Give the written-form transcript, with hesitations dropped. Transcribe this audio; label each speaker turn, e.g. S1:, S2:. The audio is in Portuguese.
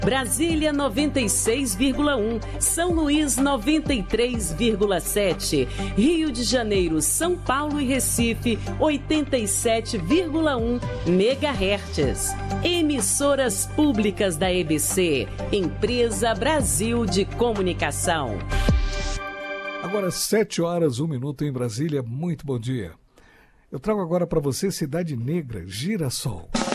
S1: Brasília 96,1, São Luís 93,7, Rio de Janeiro, São Paulo e Recife 87,1 MHz. Emissoras públicas da EBC, Empresa Brasil de Comunicação.
S2: Agora 7h01 em Brasília, muito bom dia. Eu trago agora para você Cidade Negra, Girassol.